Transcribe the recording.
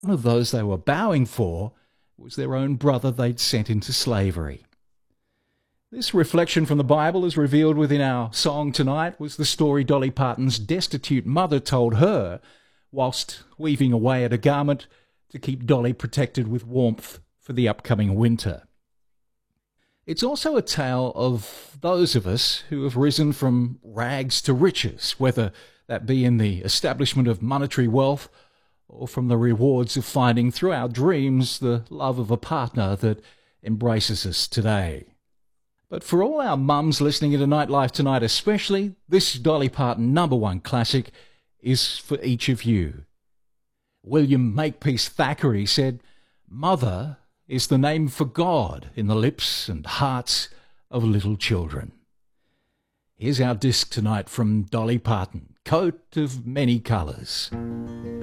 One of those they were bowing for was their own brother they'd sent into slavery. This reflection from the Bible, as revealed within our song tonight, was the story Dolly Parton's destitute mother told her whilst weaving away at a garment to keep Dolly protected with warmth for the upcoming winter. It's also a tale of those of us who have risen from rags to riches, whether that be in the establishment of monetary wealth or from the rewards of finding through our dreams the love of a partner that embraces us today. But for all our mums listening into Nightlife Tonight especially, this Dolly Parton #1 classic is for each of you. William Makepeace Thackeray said, "Mother is the name for God in the lips and hearts of little children." Here's our disc tonight from Dolly Parton, Coat of Many Colours.